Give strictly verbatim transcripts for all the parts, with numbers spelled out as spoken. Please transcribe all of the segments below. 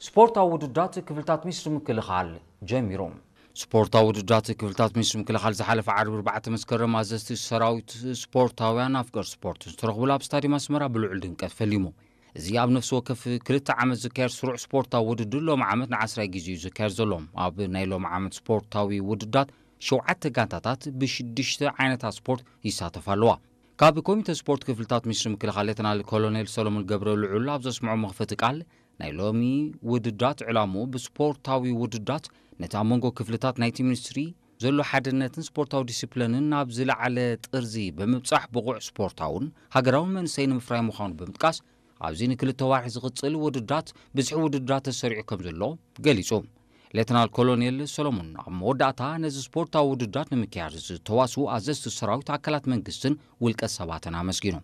سبورتاዊ ውድዳት ክፍልታት ሚኒስትሪ ምክልኻል ጀሚሮም ስፖርታዊ ውድዳት ክፍልታት ሚኒስትሪ ምክልኻል ዝሓለፈ ዓርብ ኣርባዕተ መስከረም ኣዘዝቲ ሰራዊት ስፖርታውያን ኣፍቀር ስፖርት ዝተረኽቡሉ ኣብ ስታድየም ኣስመራ ብልዑል ድምቀት ፈሊሙ እዚ ኣብ ነፍሲ ወከፍ ክልተ ዓመት ዝካየድ ስሩዕ ስፖርታዊ ውድድር ሎሚ ዓመት ንዓስራይ ግዜ እዩ ዝካየድ ዘሎ ኣብ ናይ ሎሚ ዓመት ስፖርታዊ ውድዳት ሸውዓተ ጋንታታት ብሽዱሽተ ዓይነታት ስፖርት ይሳተፋ ኣለዋ ካብ ኮሚቴ ስፖርት ክፍልታት ሚኒስትሪ ምክልኻል ሌተናል ኮሎኔል ሰሎሞን ገብረ ልዑል ኣብ ዘስምዑ መኽፈቲ ቃል ናይ ሎሚ ውድዳት ዕላሙ ብስፖርታዊ ውድዳት ነታ መንጎ ክፍልታት ናይቲ ሚኒስትሪ ዘሎ ሓድነትን ስፖርታዊ ዲሲፕሊንን ናብ ዝለዓለ ጥርዚ ብምብጻሕ ብቑዕ ስፖርታውን ሃገራውን መንሰይ ንምፍራይ ምዃኑ ብምጥቃስ ኣብዚ ንክልተ ዋርሒ ዝቕጽል ውድዳት ብዝሒ ውድዳት ተሰሪዑ ከም ዘሎ ገሊጹ ሌተናል ኮሎኔል ሰሎሞን ኣብ መወዳእታ ነዚ ስፖርታዊ ውድዳት ንምክያድ ዝተዋስኡ ኣዘዝቲ ሰራዊት ኣካላት መንግስትን ውልቀ ሰባትን ኣመስጊኖም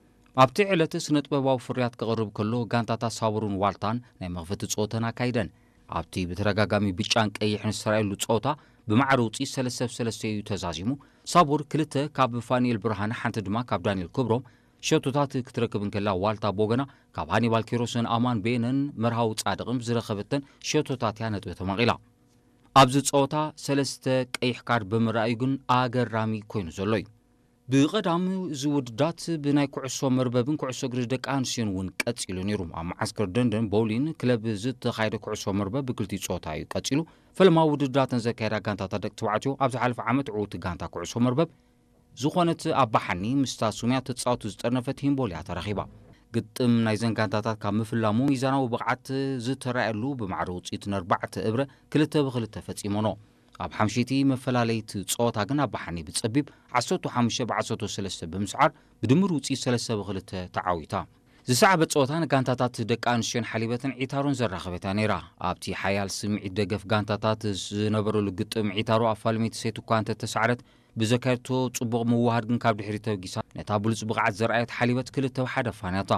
ኣብቲ ዕለት ስነ ጥበባዊ ፍርያት ክቕርብ ከሎ ጋንታታት ሳቡርን ዋልታን ናይ መኽፈቲ ጾታን ኣካይደን ኣብቲ ብተረጋጋሚ ብጫን ቀይሕን ዝተራእየሉ ጾታ ብማዕረ ውፅኢት ሰለስተ ብሰለስተ እዩ ተዛዚሙ ሳቡር ክልተ ካብ ፋኒኤል ብርሃነ ሓንቲ ድማ ካብ ዳንኤል ክብሮም ሸቶታት ክትረክብን ከላ ዋልታ ቦገና ካብ ሃኒባል ኪሮስን ኣማን ቤነን መርሃዊ ጻድቕም ዝረኸበተን ሸቶታት ያ ነጥቢ ተመቒላ ኣብዚ ጾታ ሰለስተ ቀይሕ ካርድ ብምርኣዩ ግን ኣገራሚ ኮይኑ ዘሎ እዩ ብቐዳም እዚ ውድዳት ብናይ ኩዕሶ መርበብን ኩዕሶ እግሪ ደቂ ኣንስትዮን እውን ቀፂሉ ነይሩ ኣብ መዓስከር ደንደን ቦውሊን ክለብ ዝተኻየደ ኩዕሶ መርበብ ብክልቲኡ ጾታ እዩ ቀፂሉ ፈለማዊ ውድዳትን ዘካየዳ ጋንታታት ደቂ ተባዕትዮ ኣብ ዝሓለፈ ዓመት ዕዉት ጋንታ ኩዕሶ መርበብ ዝኾነት ኣባሓኒ ምስታ ሱምያ ተጻወቱ ዝጠርነፈት ሂምቦልያ ተረኺባ ግጥም ናይ ዘን ጋንታታት ካብ ምፍላሙ ሚዛናዊ ብቕዓት ዝተራእየሉ ብማዕረ ውፅኢት ንኣርባዕተ እብረ ክልተ ብክልተ ፈጺሞኖ ኣብ ሓምሸይቲ መፈላለይቲ ጾታ ግን ኣባሓኒ ብጸቢብ ዓሰርተ ሓሙሽተ ብዓሰርተ ሰለስተ ብምስዓር ብድምር ውፅኢት ሰለስተ ብክልተ ተዓዊታ ዝሰዓበት ጾታ ንጋንታታት ደቂ ኣንስትዮን ሓሊበትን ዒታሮን ዘራኸበታ ነይራ ኣብቲ ሓያል ስምዒት ደገፍ ጋንታታት ዝነበረሉ ግጥም ዒታሮ ኣፋልሜቲ ሰይቱ እኳ እንተተሰዓረት ብዘካየድቶ ጽቡቕ ምውሃድ ግን ካብ ድሕሪ ተወጊሳ ነታ ብሉፅ ብቕዓት ዘርኣየት ሓሊበት ክልተ ብሓደ ፋንያታ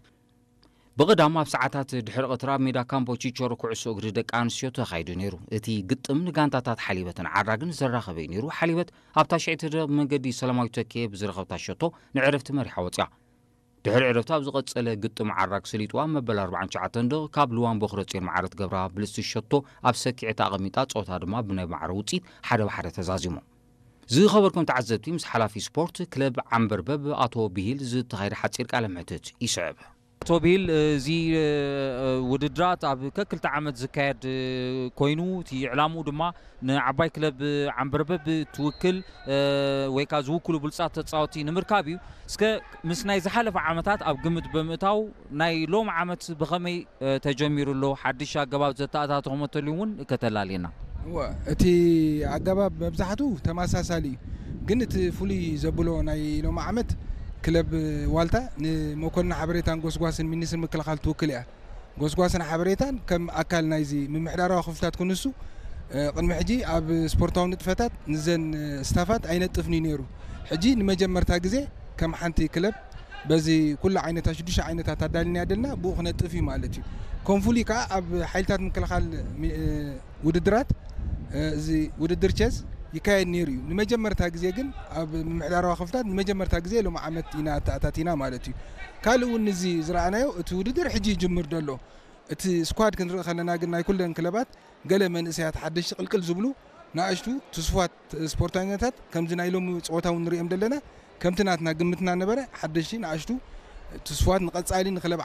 ብቐዳም ኣብ ሰዓታት ድሕሪ ቀትራ ኣብ ሜዳ ካምፖ ቺቾሮ ኩዕሶ እግሪ ደቂ ኣንስትዮ ተኻይዱ ነይሩ እቲ ግጥም ንጋንታታት ሓሊበትን ዓራግን ዘራኸበ ነይሩ ሓሊበት ኣብታ ሽዒቲ ደቕ መንገዲ ሰላማዊ ተክየ ብዝረኸብታ ሸቶ ንዕረፍቲ መሪሓ ወፂያ ድሕሪ ዕረፍቲ ኣብ ዝቐጸለ ግጥም ዓራግ ሰሊጥዋ መበል ኣርባዓን ሸውዓተን ደቕ ካብ ልዋን በኽረፅን ማዕረት ገብራ ብልስቲ ሸቶ ኣብ ሰኪዕታ ኣቐሚጣ ጾታ ድማ ብናይ ማዕረ ውፅኢት ሓደ ብሓደ ተዛዚሙ ዝኸበርኩም ተዓዘብቲ ምስ ሓላፊ ስፖርት ክለብ ዓንበርበብ ኣቶ ብሂል ዝተኻየደ ሓፂር ቃለ ምሕትት ይስዕብ ኣቶ ብሂል እዚ ውድድራት ኣብ ከክልተ ዓመት ዝካየድ ኮይኑ እቲ ዕላሙ ድማ ንዓባይ ክለብ ዓንበርበብ ትውክል ወይ ከዓ ዝውክሉ ብሉፃት ተፃወቲ ንምርካብ እዩ እስከ ምስ ናይ ዝሓለፈ ዓመታት ኣብ ግምት ብምእታው ናይ ሎሚ ዓመት ብኸመይ ተጀሚሩ ኣሎ ሓድሽ ኣገባብ ዘተኣታተኸመተሉ እውን ከተላልየና እቲ ኣገባብ መብዛሕትኡ ተመሳሳሊ ግን እቲ ፍሉይ ዘብሎ ናይ ሎሚ ዓመት ክለብ ዋልታ ንመኮንን ሓበሬታን ጎስጓስን ሚኒስትሪ ምክልኻል ትውክል እያ ጎስጓስን ሓበሬታን ከም ኣካል ናይዚ ምምሕዳራዊ ክፍልታት ክንሱ ቅድሚ ሕጂ ኣብ ስፖርታዊ ንጥፈታት ንዘን ስታፋት ኣይነጥፍኒ ነይሩ ሕጂ ንመጀመርታ ግዜ ከም ሓንቲ ክለብ በዚ ኩሉ ዓይነታት ሽዱሽተ ዓይነታት ኣዳሊና ያደልና ብኡ ክነጥፍ እዩ ማለት እዩ ኮንፉሊ ከዓ ኣብ ሓይልታት ምክልኻል ውድድራት እዚ ውድድር ቸዝ ይካየድ ነይሩ እዩ ንመጀመርታ ግዜ ግን ኣብ ምምሕዳራዊ ክፍልታት ንመጀመርታ ግዜ ሎም ዓመት ኢና ተኣታቲና ማለት እዩ ካልእ እውን እዚ ዝረኣናዮ እቲ ውድድር ሕጂ ይጅምር ደሎ እቲ ስኳድ ክንርኢ ከለና ግን ናይ ኩለን ክለባት ገለ መንእሰያት ሓደሽቲ ቅልቅል ዝብሉ ንኣሽቱ ትስፋት ስፖርታኛታት ከምዚ ናይ ሎሚ ፀወታ እውን ንሪኦም ዘለና ከምቲ ናትና ግምትና ነበረ ሓደሽቲ ንኣሽቱ ትስፋት ንቐጻሊ ንክለብ